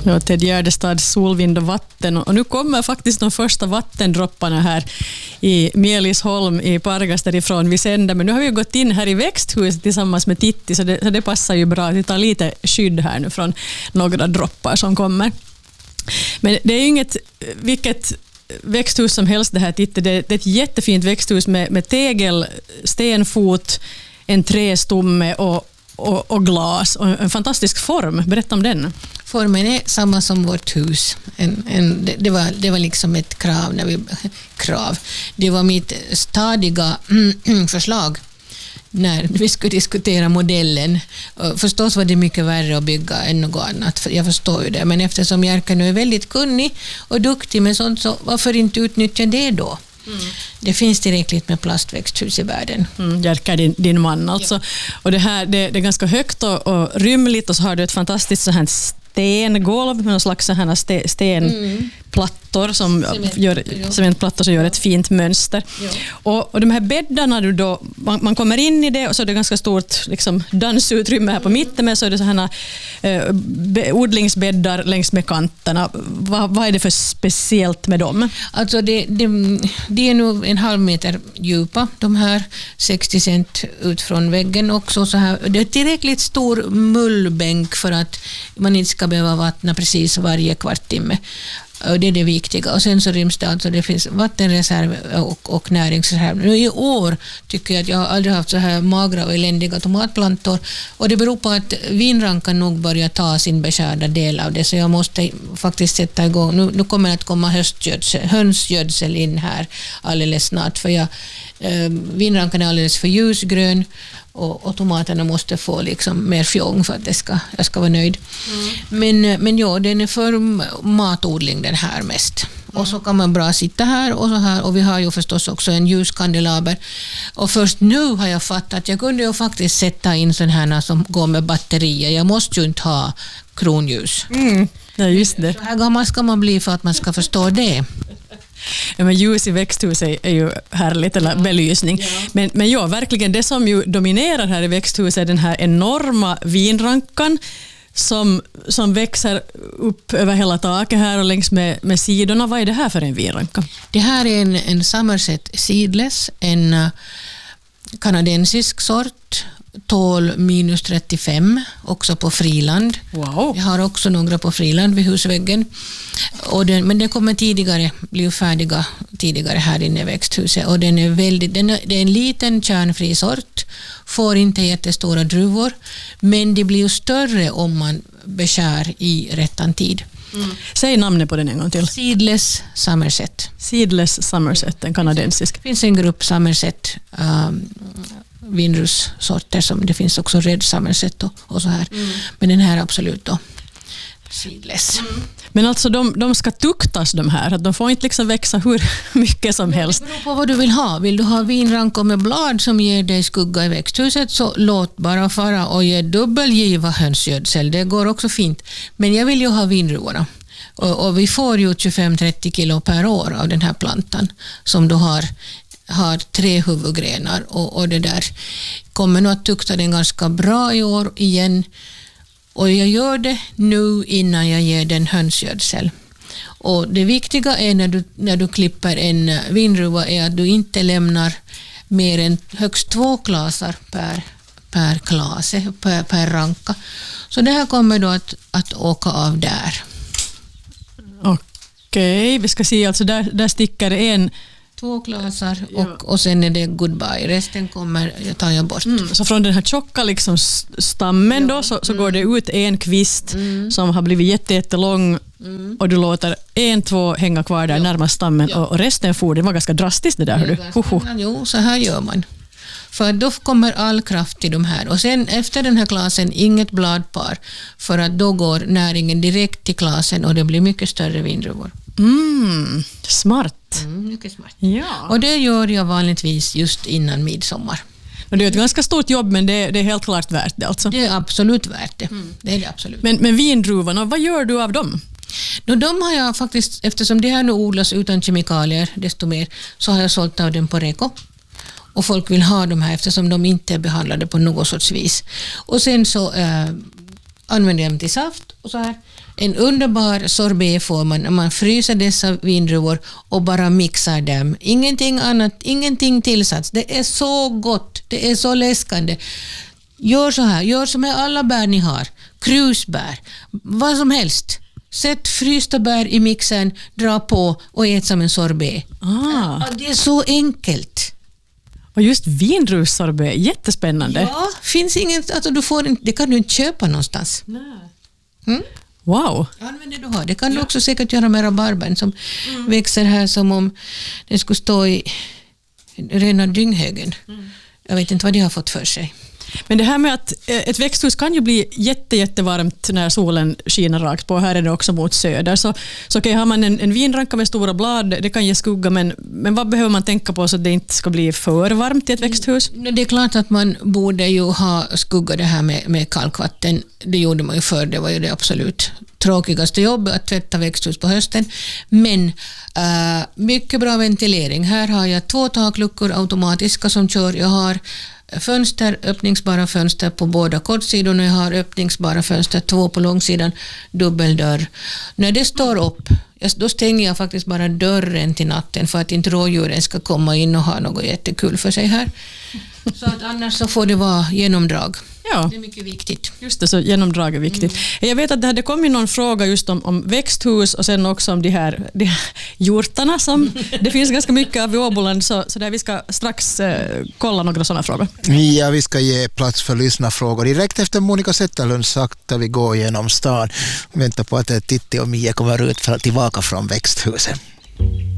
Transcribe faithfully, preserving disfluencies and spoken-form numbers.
Ja, Ted Gärdestads Solvind och vatten. Och nu kommer faktiskt de första vattendropparna här i Mielisholm i Pargas därifrån vi sänder. Men nu har vi gått in här i växthuset tillsammans med Titti, så det, så det passar ju bra att vi tar lite skydd här nu från några droppar som kommer. Men det är ju inget vilket växthus som helst det här, Titti. Det, det är ett jättefint växthus med, med tegel, stenfot, en trästomme och Och, och glas och en fantastisk form. Berätta om den. Formen är samma som vårt hus. En, en, det, det, var, det var liksom ett krav. När vi, krav. Det var mitt stadiga mm, förslag när vi skulle diskutera modellen. Och förstås var det mycket värre att bygga än något annat. Jag förstår ju det. Men eftersom Jerka nu är väldigt kunnig och duktig med sånt, så varför inte utnyttja det då? Mm. Det finns tillräckligt med plastväxthus i världen. Mm, Jerka är din, din man alltså. Ja. Och det här det, det är ganska högt och, och rymligt, och så har du ett fantastiskt så här stengolv med någon slags så här ste, stenplattor som Cement, gör, ja. cementplattor som gör ett fint mönster. Ja. Och, och de här bäddarna du då, man, man kommer in i det och så är det ganska stort liksom, dansutrymme här på mitten, men så är det så här eh, be, odlingsbäddar längs med kanterna. Va, vad är det för speciellt med dem? Alltså det, det, det är nog en halv meter djupa, de här sextio cent ut från väggen också. Så här. Det är tillräckligt stor mullbänk för att man inte ska behöva vattna precis varje kvarttimme. Och det är det viktiga. Och sen så ryms det alltså, det finns vattenreserv och, och näringsreserv. Nu i år tycker jag att jag har aldrig haft så här magra och eländiga tomatplantor. Och det beror på att vinrankan nog börjar ta sin beskärda del av det. Så jag måste faktiskt sätta igång. Nu, nu kommer det att komma höstgödsel, hönsgödsel in här alldeles snart. För jag, eh, vinrankan är alldeles för ljusgrön. Och, och tomaterna måste få liksom mer fjong för att det ska, jag ska vara nöjd. Mm. Men, men ja, den är för matodling den här mest. Mm. Och så kan man bra sitta här och så här. Och vi har ju förstås också en ljuskandelaber. Och först nu har jag fattat att jag kunde ju faktiskt sätta in sådana här som går med batterier. Jag måste ju inte ha kronljus. Mm. Ja, just det. Så här gammal ska man bli för att man ska förstå det. Ja, men ljus i växthus är, är ju härligt, eller ja. belysning. Ja. Men, men ja, verkligen det som ju dominerar här i växthuset är den här enorma vinrankan som, som växer upp över hela taket här och längs med, med sidorna. Vad är det här för en vinranka? Det här är en, en Somerset Seedless, en uh, kanadensisk sort. Tål minus trettiofem, också på friland. Wow. Jag har också några på friland vid husväggen. Och den, men den kommer tidigare, blir färdiga tidigare här inne i växthuset. Och den är väldigt, den är, det är en liten kärnfri sort. Får inte jättestora druvor. Men det blir ju större om man beskär i rättan tid. Mm. Säg namnet på den en gång till. Seedless Somerset. Seedless Somerset, en kanadensisk. Det finns en grupp Somerset um, vinrussorter, som det finns också Red Somerset och, och så här. Mm. Men den här absolut då seedless. Mm. Men alltså de, de ska tuktas de här, att de får inte liksom växa hur mycket som helst. Det beror på vad du vill ha. Vill du ha vinrankor med blad som ger dig skugga i växthuset, så låt bara fara och ge dubbelgiva hönsgödsel. Det går också fint. Men jag vill ju ha vinruvorna. Och, och vi får ju tjugofem till trettio kilo per år av den här plantan som du har har tre huvudgrenar, och, och det där kommer nog att tukta den ganska bra i år igen, och jag gör det nu innan jag ger den hönsgödsel. Och det viktiga är när du, när du klipper en vinruva är att du inte lämnar mer än högst två klasar per, per klase, per, per ranka. Så det här kommer då att, att åka av där. Okej, vi ska se, alltså där, där sticker en två klasar och, och sen är det goodbye. Resten kommer, jag tar jag bort. Mm, så från den här tjocka liksom stammen ja. då så, så mm. går det ut en kvist mm. som har blivit jätte, jättelång mm. och du låter en, två hänga kvar där ja. närmast stammen ja. och, och resten får. Det var ganska drastiskt det där. Det ganska, jo, så här gör man. För då kommer all kraft till de här. Och sen efter den här klasen inget bladpar, för att då går näringen direkt till klasen och det blir mycket större vindruvor. Mm, smart. Mm, mycket smart. Ja. Och det gör jag vanligtvis just innan midsommar. Och det är ett ganska stort jobb, men det, det är helt klart värt det alltså. Det är absolut värt det. Mm. Det är det absolut. Men, men vindruvorna, vad gör du av dem? No, de har jag faktiskt, eftersom det här nu odlas utan kemikalier desto mer, så har jag sålt av dem på Reko. Och folk vill ha de här eftersom de inte är behandlade på något sorts vis. Och sen så äh, använder dem till saft och så här. En underbar sorbet får man när man fryser dessa vindruvor och bara mixar dem. Ingenting annat, ingenting tillsats. Det är så gott, det är så läskande. Gör så här, gör som med alla bär ni har. Krusbär, vad som helst. Sätt frysta bär i mixen, dra på och ät som en sorbet. Ah. Det är så enkelt. Och just vindruvssorbet, jättespännande. Ja, finns inget, alltså du får inte, det kan du inte köpa någonstans. Nej. Mm? Wow. Använd det du har. Det kan du också säkert göra med rabarbern som mm. växer här som om det skulle stå i rena dynghögen. Mm. Jag vet inte vad de har fått för sig. Men det här med att ett växthus kan ju bli jätte, jättevarmt när solen skiner rakt på. Här är det också mot söder. Så, så okay, har man en, en vinranka med stora blad, det kan ge skugga, men, men vad behöver man tänka på så att det inte ska bli för varmt i ett växthus? Det är klart att man borde ju ha skugga det här med, med kalkvatten. Det gjorde man ju förr, det var ju det absolut tråkigaste jobbet att tvätta växthus på hösten. Men äh, mycket bra ventilering. Här har jag två takluckor automatiska som kör. Jag har fönster, öppningsbara fönster på båda kortsidorna. Jag har öppningsbara fönster, två på långsidan, dubbeldörr. När det står upp, då stänger jag faktiskt bara dörren till natten för att inte rådjuren ska komma in och ha något jättekul för sig här. Så att annars så får det vara genomdrag. Ja. Det är mycket viktigt. Just det, så genomdrag är viktigt. Mm. Jag vet att det hade kommit någon fråga just om, om växthus och sen också om de här, de här hjortarna som det finns ganska mycket av i Åboland, så, så där vi ska strax eh, kolla några sådana frågor. Ja, vi ska ge plats för lyssnarfrågor. Direkt efter Monica Zetterlund sakta vi går genom stan och väntar på att Titti och Mia kommer ut för, tillbaka från växthuset.